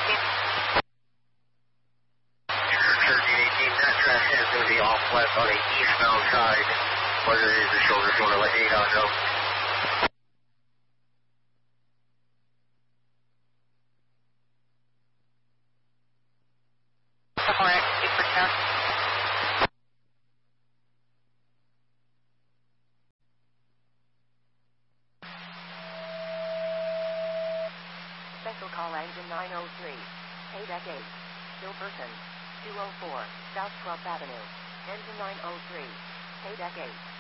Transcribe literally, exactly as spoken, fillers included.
thirteen eighteen, that track is going to be off west on the eastbound side. Whether it is the shoulder, shoulder, let eight on know. Special call engine nine oh three. Hey deck eight. Still person. two oh four, South twelfth Avenue. Engine nine oh three. Hey deck eight.